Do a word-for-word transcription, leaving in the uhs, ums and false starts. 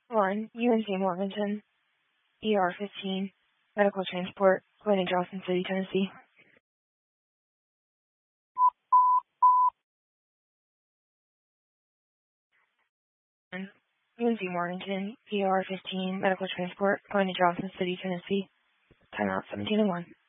one, U N C Morganton, E R fifteen, medical transport, going to Johnson City, Tennessee. one, U N C Morganton, E R fifteen, medical transport, going to Johnson City, Tennessee. Timeout seventeen oh one.